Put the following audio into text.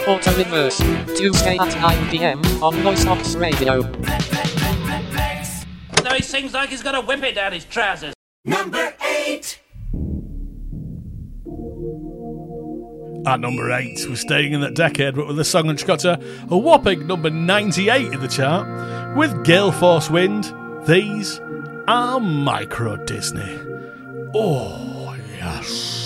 Auto Reverse, Tuesday at 9 p.m. on Voicebox Radio. Now he sings like he's got a whippet down his trousers. Number 8. At number 8, we're staying in that decade, but with a song which got to a whopping number 98 in the chart, with Gale Force Wind. These are Micro Disney. Oh, yes.